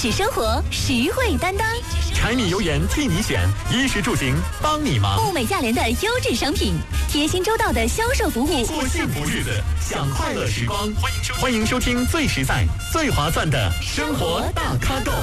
质生活，实惠担当。 柴米油盐替你选，衣食住行帮你忙。 物美价廉的优质商品，贴心周到的销售服务， 过幸福日子，享快乐时光。欢迎收听最实在、最划算的生活大咖购。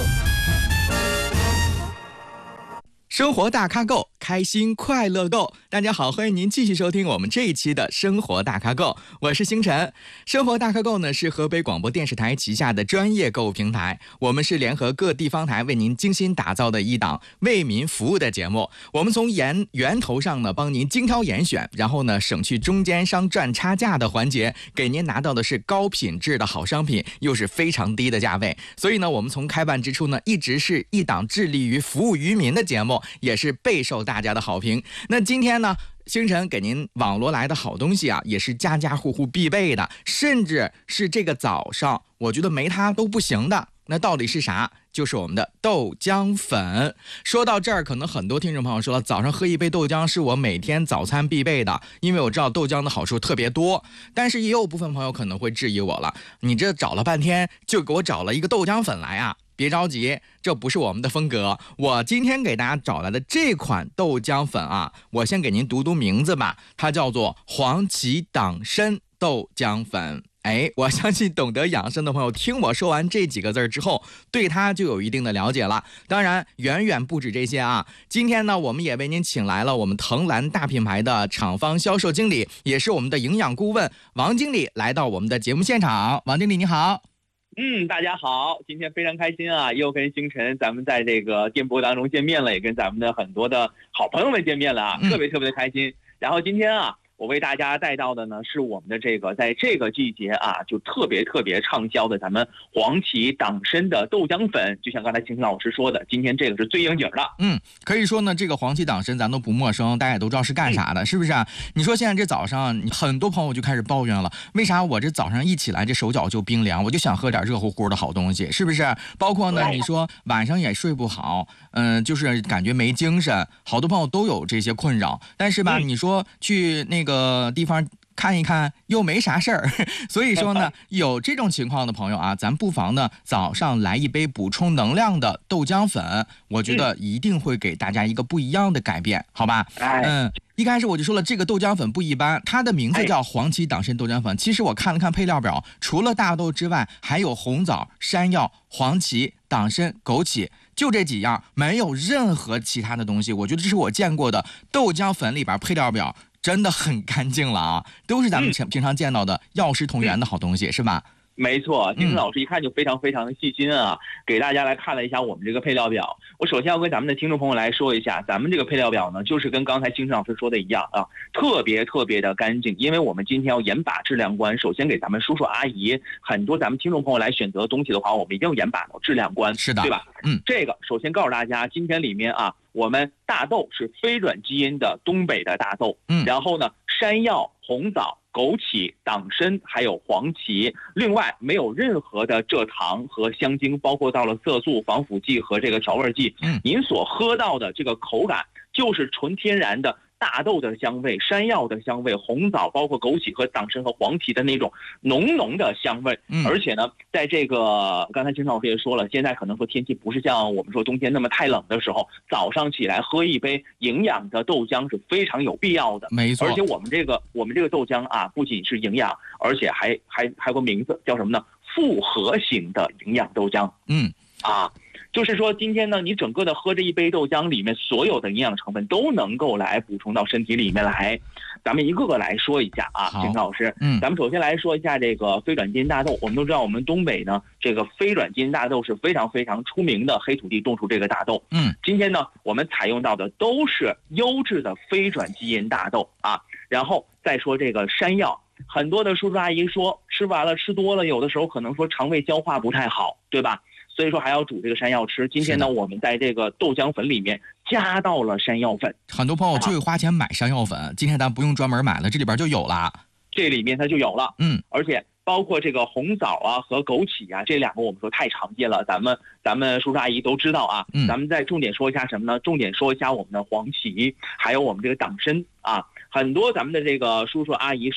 生活大咖购，开心快乐购。大家好，欢迎您继续收听我们这一期的生活大咖购，我是星辰。生活大咖购呢是河北广播电视台旗下的专业购物平台，我们是联合各地方台为您精心打造的一档为民服务的节目。我们从源头上呢帮您精挑严选，然后呢省去中间商赚差价的环节，给您拿到的是高品质的好商品，又是非常低的价位。所以呢我们从开办之初呢一直是一档致力于服务于民的节目，也是备受大家的好评。那今天呢星辰给您网罗来的好东西啊，也是家家户户必备的，甚至是这个早上我觉得没它都不行的。那到底是啥？就是我们的豆浆粉。说到这儿，可能很多听众朋友说了，早上喝一杯豆浆是我每天早餐必备的，因为我知道豆浆的好处特别多。但是也有部分朋友可能会质疑我了，你这找了半天就给我找了一个豆浆粉来啊？别着急，这不是我们的风格。我今天给大家找来的这款豆浆粉啊，我先给您读读名字吧，它叫做黄芪党参豆浆粉。我相信懂得养生的朋友听我说完这几个字之后，对它就有一定的了解了。当然远远不止这些啊，今天呢我们也为您请来了我们藤兰大品牌的厂方销售经理，也是我们的营养顾问王经理来到我们的节目现场。王经理你好。 大家好，今天非常开心啊，又跟星辰咱们在这个电波当中见面了，也跟咱们的很多的好朋友们见面了啊，特别特别的开心。然后今天啊，我为大家带到的呢是我们的这个在这个季节啊就特别特别畅销的咱们黄芪党参的豆浆粉。就像刚才星辰老师说的，今天这个是最应景的。 可以说呢这个黄芪党参咱都不陌生，大家也都知道是干啥的，是不是啊？你说现在这早上很多朋友就开始抱怨了，为啥我这早上一起来这手脚就冰凉，我就想喝点热乎乎的好东西，是不是？包括呢你说晚上也睡不好，就是感觉没精神，好多朋友都有这些困扰。但是吧你说去那个地方看一看又没啥事儿，所以说呢有这种情况的朋友啊，咱不妨呢早上来一杯补充能量的豆浆粉，我觉得一定会给大家一个不一样的改变，好吧？一开始我就说了，这个豆浆粉不一般，它的名字叫黄芪党参豆浆粉。其实我看了看配料表，除了大豆之外，还有红枣、山药、黄芪、党参、枸杞，就这几样，没有任何其他的东西。我觉得这是我见过的豆浆粉里边配料表真的很干净了啊，都是咱们平常见到的药食同源的好东西，是吧？ 没错，星辰老师一看就非常非常的细心啊，给大家来看了一下我们这个配料表。我首先要跟咱们的听众朋友来说一下，咱们这个配料表呢，就是跟刚才星辰老师说的一样啊，特别特别的干净。因为我们今天要严把质量关，首先给咱们叔叔阿姨很多咱们听众朋友来选择东西的话，我们一定要严把到质量关， 是的， 对吧？这个首先告诉大家，今天里面啊，我们大豆是非转基因的东北的大豆，然后呢，山药、红枣、枸杞、党参还有黄芪，另外没有任何的蔗糖和香精，包括到了色素、防腐剂和这个调味剂。您所喝到的这个口感就是纯天然的大豆的香味、山药的香味、红枣包括枸杞和党参和黄芪的那种浓浓的香味。而且呢，在这个刚才金老师也说了，现在可能说天气不是像我们说冬天那么太冷的时候，早上起来喝一杯营养的豆浆是非常有必要的。 没错， 而且我们这个豆浆啊，不仅是营养，而且还有个名字叫什么呢？复合型的营养豆浆。就是说今天呢，你整个的喝这一杯豆浆里面所有的营养成分都能够来补充到身体里面来。咱们一个个来说一下啊，金老师。咱们首先来说一下这个非转基因大豆。我们都知道我们东北呢，这个非转基因大豆是非常非常出名的黑土地种出这个大豆。今天呢，我们采用到的都是优质的非转基因大豆啊。然后再说这个山药，很多的叔叔阿姨说吃完了吃多了，有的时候可能说肠胃消化不太好，对吧？所以说还要煮这个山药吃。今天呢，我们在这个豆浆粉里面加到了山药粉。 很多朋友就会花钱买山药粉，今天咱不用专门买了，这里边就有了。 这里面它就有了。而且包括这个红枣啊和枸杞啊，这两个我们说太常见了，咱们叔叔阿姨都知道啊。咱们再重点说一下什么呢？重点说一下我们的黄芪，还有我们这个党参啊。很多咱们的这个叔叔阿姨说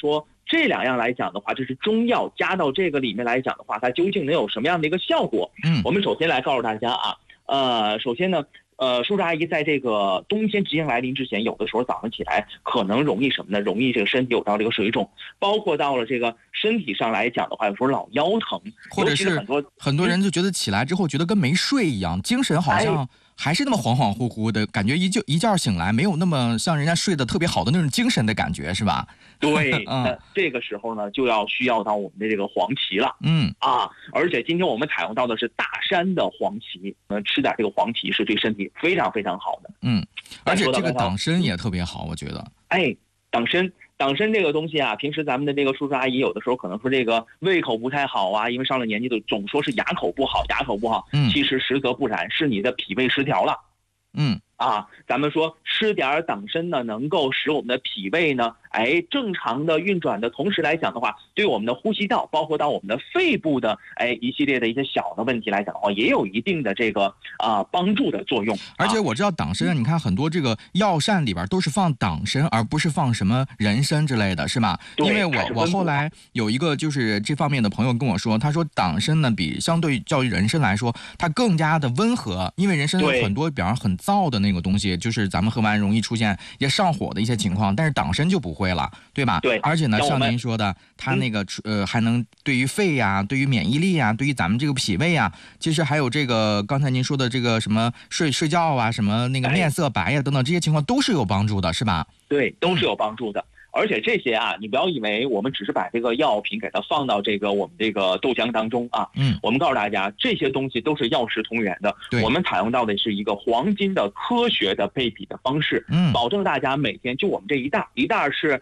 这2样来讲的话，这是中药加到这个里面来讲的话，它究竟能有什么样的一个效果？我们首先来告诉大家啊，首先呢，叔叔阿姨在这个冬天即将来临之前，有的时候早上起来可能容易什么呢？容易这个身体有到这个水肿，包括到了这个身体上来讲的话，有时候老腰疼， 或者是很多人就觉得起来之后觉得跟没睡一样，精神好像还是那么恍恍惚惚的感觉，一觉醒来没有那么像人家睡得特别好的那种精神的感觉，是吧？ 对，那这个时候呢，就需要到我们的这个黄芪了。而且今天我们采用到的是大山的黄芪，吃点这个黄芪是对身体非常非常好的。 而且这个党参也特别好，我觉得。 党参这个东西啊，平时咱们的这个叔叔阿姨有的时候可能说这个胃口不太好啊，因为上了年纪都总说是牙口不好。其实实则不然，是你的脾胃失调了。咱们说吃点党参呢，能够使我们的脾胃呢，正常的运转的同时来讲的话，对我们的呼吸道，包括到我们的肺部的一系列的一些小的问题来讲的话，也有一定的这个帮助的作用。 而且我知道党参，你看很多这个药膳里边都是放党参，而不是放什么人参之类的，是吗？因为我后来有一个就是这方面的朋友跟我说，他说党参呢比相对较于人参来说，它更加的温和，因为人参有很多比方很燥的那个东西，就是咱们喝完容易出现也上火的一些情况，但是党参就不会了，对吧？ 对。 而且呢，像您说的，它那个还能对于肺呀、对于免疫力呀、对于咱们这个脾胃呀，其实还有这个刚才您说的这个什么睡觉啊，什么那个面色白呀等等这些情况都是有帮助的，是吧？ 对，都是有帮助的。而且这些你不要以为我们只是把这个药品给它放到这个我们这个豆浆当中啊。我们告诉大家，这些东西都是药食同源的。我们采用到的是一个黄金的科学的配比的方式，保证大家每天就我们这一袋是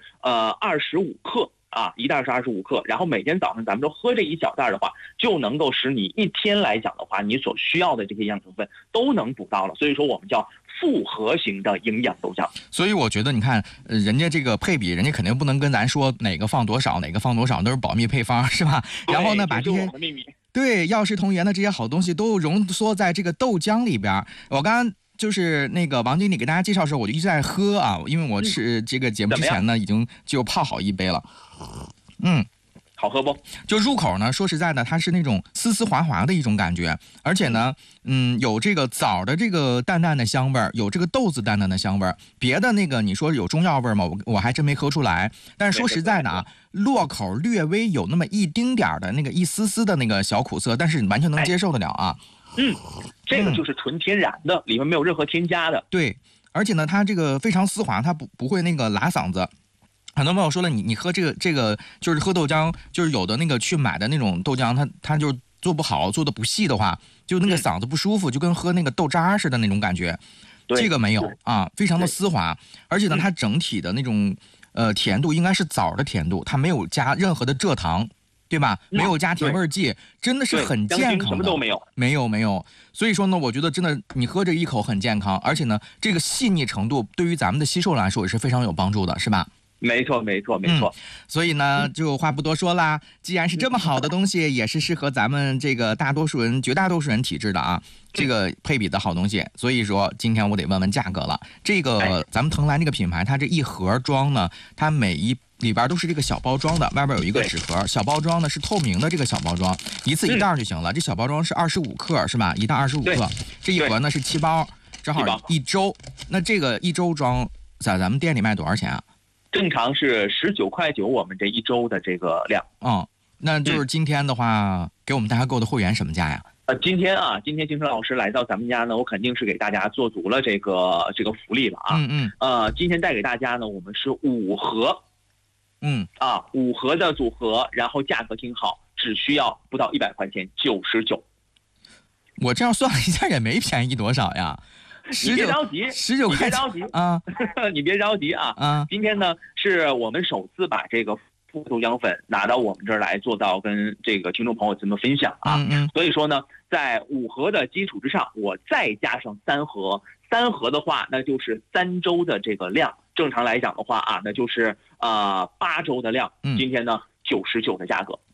25克。一袋是25克，然后每天早上咱们都喝这一小袋的话，就能够使你一天来讲的话，你所需要的这些营养成分都能补到了。所以说我们叫复合型的营养豆浆。 所以我觉得你看，人家这个配比，人家肯定不能跟咱说哪个放多少，哪个放多少，都是保密配方，是吧？然后呢，把这些对药食同源的这些好东西都浓缩在这个豆浆里边。我刚刚就是那个王经理给大家介绍的时候，我就一直在喝因为我是这个节目之前呢，已经就泡好一杯了。 好喝不？ 就入口呢，说实在的，它是那种丝丝滑滑的一种感觉，而且呢，有这个枣的这个淡淡的香味儿，有这个豆子淡淡的香味儿。别的那个你说有中药味吗？我还真没喝出来。但是说实在的落口略微有那么一丁点的那个一丝丝的那个小苦涩，但是你完全能接受得了这个就是纯天然的，里面没有任何添加的。 对，而且呢，它这个非常丝滑，它不会那个拉嗓子。很多朋友说了，你喝这个就是喝豆浆，就是有的那个去买的那种豆浆，它就做不好，做的不细的话，就那个嗓子不舒服，就跟喝那个豆渣似的那种感觉。这个没有非常的丝滑，而且呢，它整体的那种甜度应该是枣的甜度，它没有加任何的蔗糖。对吧？没有加甜味剂，真的是很健康的。 什么都没有。 没有。所以说呢，我觉得真的你喝这一口很健康，而且呢，这个细腻程度对于咱们的吸收来说也是非常有帮助的，是吧？ 没错。 所以呢，就话不多说啦。既然是这么好的东西，也是适合咱们这个绝大多数人体质的这个配比的好东西。所以说，今天我得问问价格了。这个咱们藤兰这个品牌，它这一盒装呢，它每一里边都是这个小包装的，外边有一个纸盒，小包装呢是透明的，这个小包装一次一袋就行了。这小包装是25克是吧？一袋25克，这一盒呢是7包，正好一周。那这个一周装在咱们店里卖多少钱啊？ 正常是19.9块，我们这一周的这个量。 那就是今天的话，给我们大家购的会员什么价呀？ 今天金城老师来到咱们家呢，我肯定是给大家做足了这个福利了今天带给大家呢，我们是5盒。5盒的组合，然后价格挺好，只需要不到100块钱，99。 我这样算了一下也没便宜多少呀。 你别着急 ，19块钱你别着急今天呢是我们首次把这个复豆浆粉拿到我们这儿来，做到跟这个听众朋友们分享所以说呢，在5盒的基础之上，我再加上3盒，3盒的话，那就是3周的这个量。正常来讲的话那就是8周的量。今天呢99的价格，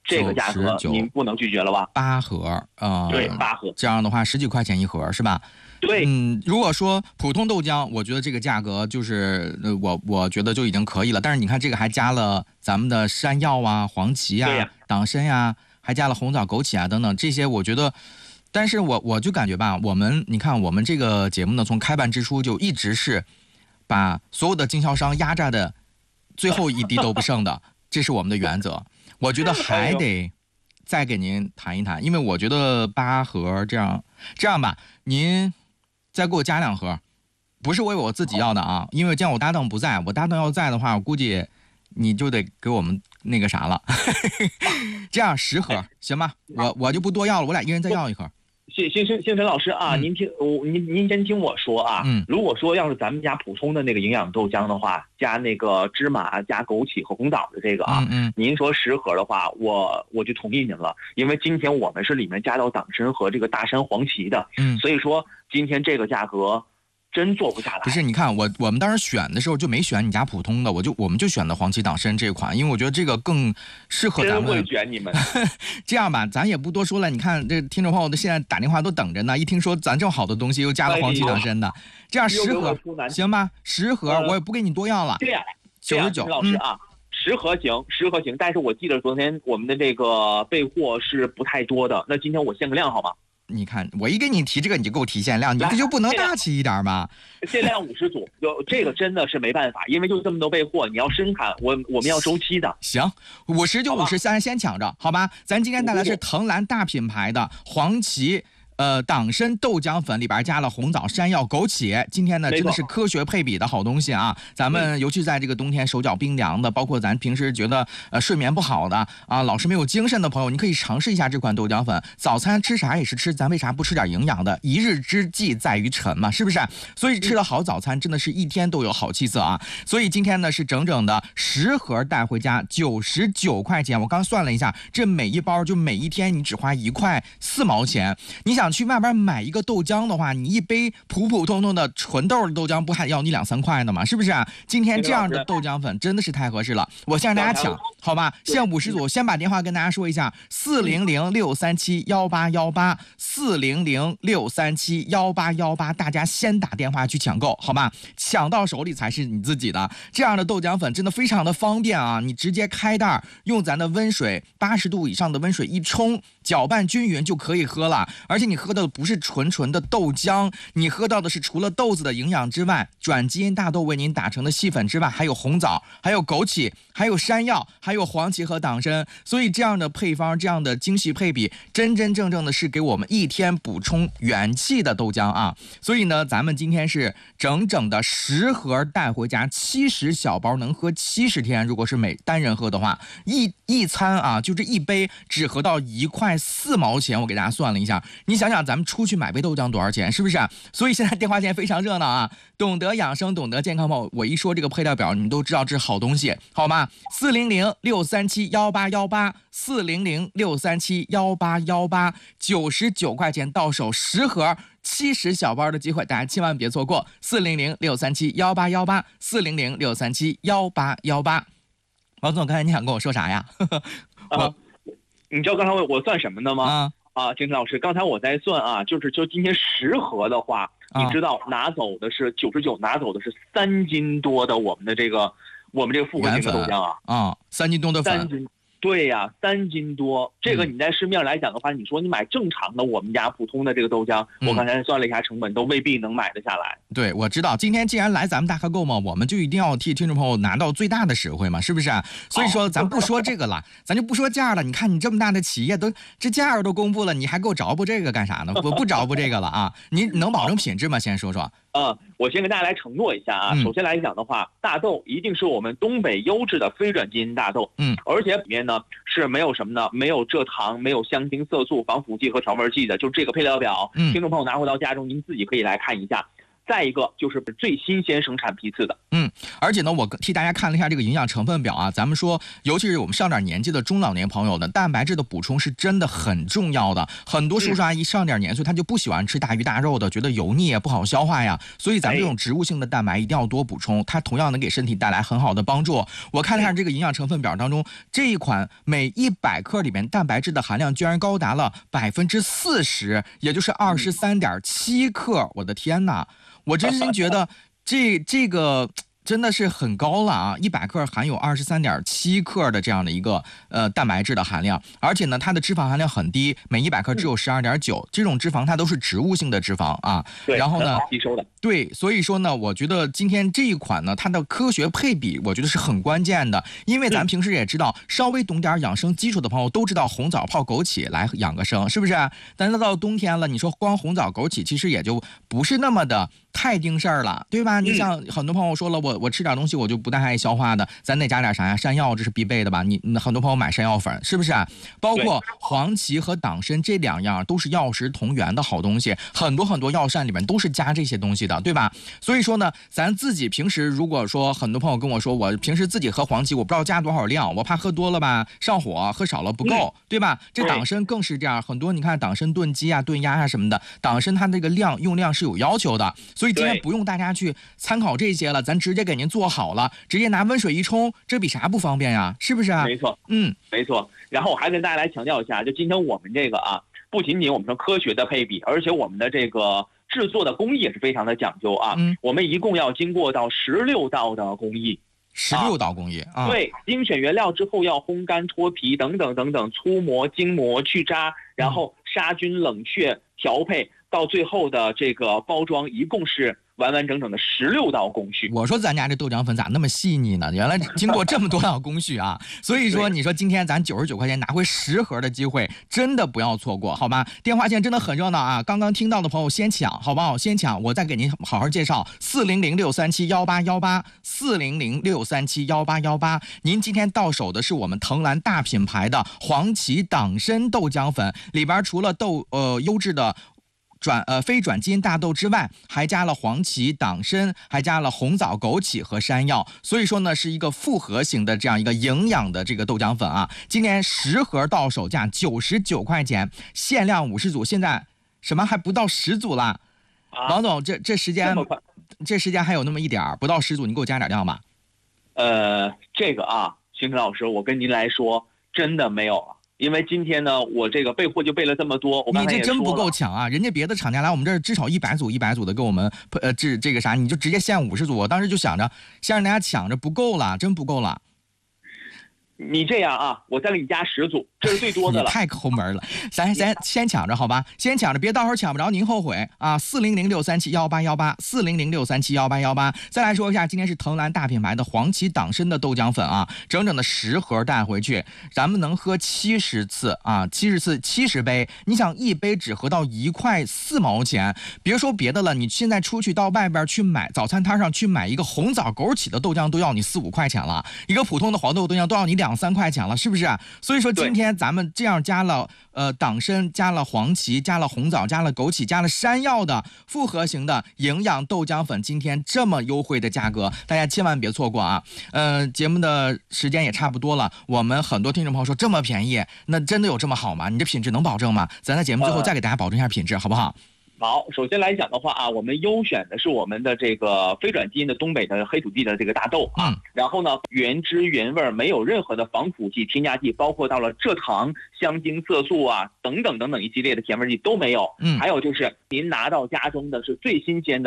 这个价格您不能拒绝了吧 ？8盒， 对，8盒， 这样的话10几块钱一盒是吧？ 对， 如果说普通豆浆，我觉得这个价格就是我觉得就已经可以了。但是你看这个还加了咱们的山药啊、黄芪啊、党参呀，还加了红枣、枸杞啊等等这些，我觉得。但是我就感觉吧，你看我们这个节目呢，从开办之初就一直是把所有的经销商压榨的最后一滴都不剩的，这是我们的原则。我觉得还得再给您谈一谈，因为我觉得8盒这样吧，您再给我加2盒，不是为我自己要的啊，因为这样我搭档不在，我搭档要在的话，我估计你就得给我们那个啥了。这样10盒行吗？我就不多要了，我俩一人再要1盒。 星辰老师啊，您先听我说啊，如果说要是咱们家普通的那个营养豆浆的话，加那个芝麻、加枸杞和红枣的这个啊，您说10盒的话，我就同意您了，因为今天我们是里面加到党参和这个大山黄芪的，所以说今天这个价格真做不下来。 不是，你看我们当时选的时候就没选你家普通的，我们就选的黄芪党参这款，因为我觉得这个更适合咱们。 真会选你们。 这样吧，咱也不多说了。你看这听众朋友现在打电话都等着呢，一听说咱这么好的东西又加了黄芪党参的，这样10盒行吧？10盒我也不给你多要了。 对呀 ，99。 老师啊，10盒行，但是我记得昨天我们的这个备货是不太多的，那今天我限个量好吗？ 你看，我一给你提这个，你就给我提限量，你这就不能大气一点吗？ 限量50组，这个真的是没办法，因为就这么多备货，你要生产，我们要周期的。 行，50就50，先抢着，好吧？咱今天带来是藤兰大品牌的黄芪。党参豆浆粉里边加了红枣、山药、枸杞，今天呢真的是科学配比的好东西啊！咱们尤其在这个冬天手脚冰凉的，包括咱平时觉得睡眠不好的啊，老是没有精神的朋友，你可以尝试一下这款豆浆粉。早餐吃啥也是吃，咱为啥不吃点营养的？一日之计在于晨嘛，是不是？所以吃了好早餐，真的是一天都有好气色啊！所以今天呢是整整的10盒带回家，99块钱。我刚算了一下，这每一包就每一天你只花1块4毛钱。你想去外边买一个豆浆的话，你一杯普普通通的纯豆的豆浆不还要你2、3块的吗？是不是？今天这样的豆浆粉真的是太合适了，我先让大家抢，好吧？限50组，先把电话跟大家说一下：400-637-18818，400-637-18818，大家先打电话去抢购，好吧？抢到手里才是你自己的。这样的豆浆粉真的非常的方便啊！你直接开袋，用咱的温水80度以上的温水一冲，搅拌均匀就可以喝了。而且你喝到的不是纯的豆浆，你喝到的是除了豆子的营养之外，转基因大豆为您打成的细粉之外，还有红枣，还有枸杞，还有山药，还有黄芪和党参。所以这样的配方，这样的精细配比，真正的是给我们一天补充元气的豆浆啊！所以呢，咱们今天是整的10盒带回家，70小包能喝70天。如果是每单人喝的话，一餐啊，就这一杯只喝到1块4毛钱。我给大家算了一下，你想想咱们出去买杯豆浆多少钱，是不是？所以现在电话线非常热闹啊！懂得养生，懂得健康吗？我一说这个配料表，你们都知道这是好东西，好吗？400-637-18818，400-637-18818，99块钱到手10盒。70小包的机会，大家千万别错过。400-637-18818，400-637-18818。王总，刚才你想跟我说啥呀？ 你知道刚才我算什么的吗？金晨老师，刚才我在算啊，就今天10盒的话，你知道拿走的是99，拿走的是3斤多的我们这个复合型的豆浆啊 ，3斤多的粉。 对呀，3斤多，这个你在市面上来讲的话，你说你买正常的我们家普通的这个豆浆，我刚才算了一下成本，都未必能买得下来。 对，我知道，今天既然来咱们大咖购嘛，我们就一定要替听众朋友拿到最大的实惠嘛，是不是？所以说咱不说这个了，咱就不说价了。你看你这么大的企业都这价都公布了，你还给我着补这个干啥呢？我不着补这个了啊！你能保证品质吗？先说说。 我先跟大家来承诺一下啊。首先来讲的话，大豆一定是我们东北优质的非转基因大豆，而且里面呢是没有什么呢？没有蔗糖，没有香精、色素、防腐剂和调味剂的，就这个配料表，听众朋友拿回到家中，您自己可以来看一下。 再一个就是最新鲜生产批次的。 而且呢，我替大家看了一下这个营养成分表啊，咱们说，尤其是我们上点年纪的中老年朋友的蛋白质的补充是真的很重要的。很多叔叔阿姨上点年岁，他就不喜欢吃大鱼大肉的，觉得油腻不好消化呀，所以咱们这种植物性的蛋白一定要多补充，它同样能给身体带来很好的帮助。我看了一下这个营养成分表当中，这一款每100克里面蛋白质的含量居然高达了40%，也就是23.7克。我的天哪！我真心觉得这个真的是很高了啊！100克含有23.7克的这样的一个蛋白质的含量，而且呢，它的脂肪含量很低，每100克只有12.9，这种脂肪它都是植物性的脂肪啊。 对， 然后呢， 吸收的。 对，所以说呢，我觉得今天这一款呢，它的科学配比，我觉得是很关键的，因为咱平时也知道，稍微懂点养生基础的朋友都知道红枣泡枸杞来养个生，是不是？但是到冬天了，你说光红枣枸杞其实也就不是那么的太顶事儿了，对吧？你像很多朋友说了，我吃点东西我就不太爱消化的，咱得加点啥呀？山药这是必备的吧？你很多朋友买山药粉，是不是？包括黄芪和党参这2样都是药食同源的好东西，很多药膳里面都是加这些东西的，对吧？所以说呢，咱自己平时如果说很多朋友跟我说，我平时自己喝黄芪，我不知道加多少量，我怕喝多了吧上火，喝少了不够，对吧？这党参更是这样，很多你看党参炖鸡啊、炖鸭啊什么的，党参它这个用量是有要求的，所以今天不用大家去参考这些了，咱直接给您做好了，直接拿温水一冲，这比啥不方便呀？是不是啊？ 没错，没错。然后我还跟大家来强调一下，就今天我们这个啊，不仅仅我们说科学的配比，而且我们的这个制作的工艺也是非常的讲究啊。我们一共要经过到16道的工艺。 16道工艺啊， 对，精选原料之后要烘干、脱皮等等等等，粗磨、精磨、去渣，然后杀菌、冷却、调配，到最后的这个包装，一共是完完整整的16道工序。 我说咱家这豆浆粉咋那么细腻呢？原来经过这么多道工序啊！所以说，你说今天咱99块钱拿回10盒的机会，真的不要错过，好吧？电话线真的很热闹啊！刚刚听到的朋友先抢，好不好？先抢，我再给您好好介绍400-637-1818，400-637-1818。您今天到手的是我们藤兰大品牌的黄芪党参豆浆粉，里边除了优质的非转基因大豆之外，还加了黄芪、党参，还加了红枣、枸杞和山药，所以说呢是一个复合型的这样一个营养的这个豆浆粉啊。今年10盒到手价99块钱，限量50组，现在什么还不到10组啦？王总，这时间还有那么一点，不到10组，你给我加点量吧。 这个啊，星辰老师，我跟您来说，真的没有了。因为今天呢，我这个备货就备了这么多，我刚才也说了， 你这真不够抢啊！人家别的厂家来我们这儿至少100组的给我们这个啥，你就直接限50组。我当时就想着先让大家抢着，不够了，真不够了。 你这样啊，我再给你加10组，这是最多的了。 你太抠门了，咱先抢着好吧，先抢着，别到时候抢不着您后悔啊！400-637-1818，400-637-1818。再来说一下，今天是藤兰大品牌的黄芪党参的豆浆粉啊，整整的10盒带回去，咱们能喝70次啊，70次70杯。你想一杯只喝到1块4毛钱，别说别的了，你现在出去到外边去买早餐摊上去买一个红枣枸杞的豆浆都要你4-5块钱了，一个普通的黄豆豆浆都要你2-3块钱了，是不是？所以说今天咱们这样加了党参，加了黄芪，加了红枣，加了枸杞，加了山药的复合型的营养豆浆粉，今天这么优惠的价格，大家千万别错过啊！节目的时间也差不多了，我们很多听众朋友说这么便宜，那真的有这么好吗？你这品质能保证吗？咱在节目最后再给大家保证一下品质，好不好？ 好，首先来讲的话啊，我们优选的是我们的这个非转基因的东北的黑土地的这个大豆啊，然后呢原汁原味，没有任何的防腐剂、添加剂，包括到了蔗糖、香精、色素啊等等等等一系列的甜味剂都没有。还有就是您拿到家中的是最新鲜的